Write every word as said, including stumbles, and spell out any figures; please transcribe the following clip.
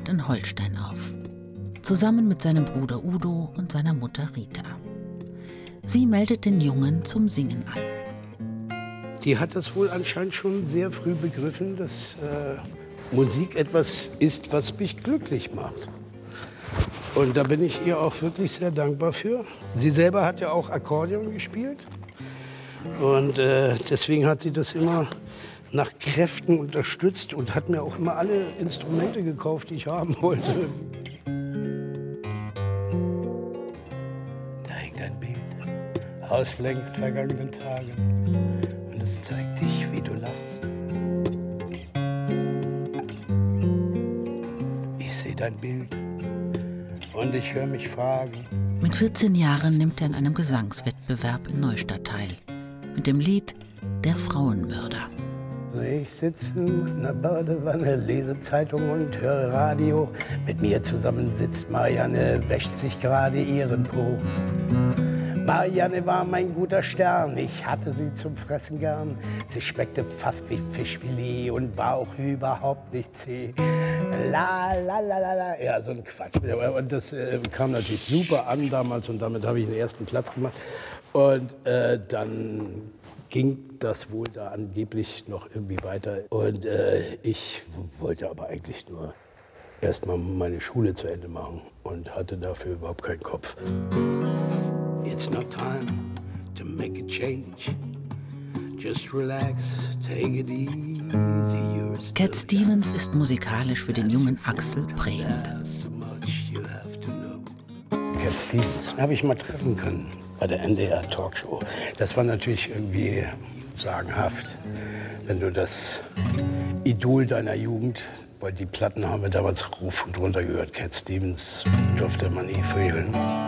wächst in Holstein auf. Zusammen mit seinem Bruder Udo und seiner Mutter Rita. Sie meldet den Jungen zum Singen an. Die hat das wohl anscheinend schon sehr früh begriffen, dass äh, Musik etwas ist, was mich glücklich macht. Und da bin ich ihr auch wirklich sehr dankbar für. Sie selber hat ja auch Akkordeon gespielt. Und äh, deswegen hat sie das immer nach Kräften unterstützt und hat mir auch immer alle Instrumente gekauft, die ich haben wollte. Da hängt ein Bild aus längst vergangenen Tagen. Und es zeigt dich, wie du lachst. Ich sehe dein Bild und ich höre mich fragen. Mit vierzehn Jahren nimmt er an einem Gesangswettbewerb in Neustadt teil. Mit dem Lied Der Frauenmörder. Ich sitze in der Badewanne, lese Zeitung und höre Radio. Mit mir zusammen sitzt Marianne, wäscht sich gerade ihren Po. Marianne war mein guter Stern, ich hatte sie zum Fressen gern. Sie schmeckte fast wie Fischfilet und war auch überhaupt nicht zäh. La, la, la, la, la. Ja, so ein Quatsch. Und das äh, kam natürlich super an damals und damit habe ich den ersten Platz gemacht. Und äh, dann ging das wohl da angeblich noch irgendwie weiter. Und äh, ich wollte aber eigentlich nur erst mal meine Schule zu Ende machen und hatte dafür überhaupt keinen Kopf. It's not time to make a change. Just relax, take it easy. Cat Stevens ist musikalisch für den jungen Axel prägend. Cat Stevens habe ich mal treffen können bei der N D R Talkshow. Das war natürlich irgendwie sagenhaft, wenn du das Idol deiner Jugend, weil die Platten haben wir damals rauf und runter gehört. Cat Stevens durfte man nie fehlen.